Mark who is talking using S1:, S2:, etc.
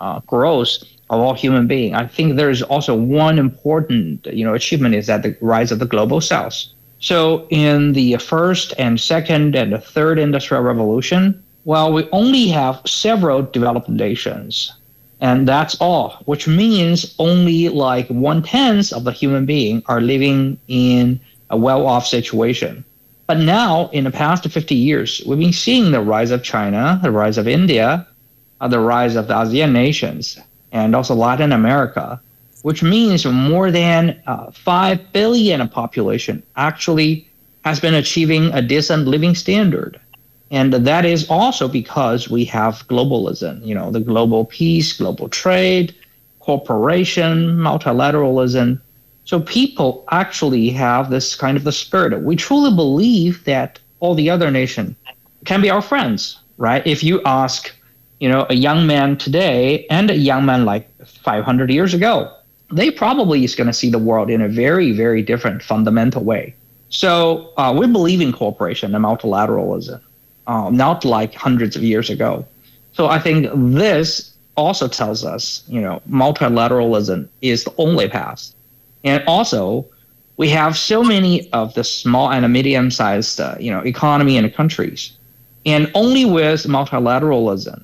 S1: growth of all human beings. I think there is also one important, achievement is that the rise of the global south. So in the first and second and the third industrial revolution, well, we only have several developed nations, and that's all, which means only like 1/10 of the human being are living in a well-off situation. But now, in the past 50 years, we've been seeing the rise of China, the rise of India, the rise of the ASEAN nations, and also Latin America, which means more than 5 billion population actually has been achieving a decent living standard. And that is also because we have globalism, the global peace, global trade, cooperation, multilateralism. So people actually have this kind of the spirit. We truly believe that all the other nations can be our friends, right? If you ask, a young man today and a young man like 500 years ago, they probably is going to see the world in a very, very different fundamental way. So we believe in cooperation and multilateralism, not like hundreds of years ago. So I think this also tells us, multilateralism is the only path. And also, we have so many of the small and medium-sized, economy and countries. And only with multilateralism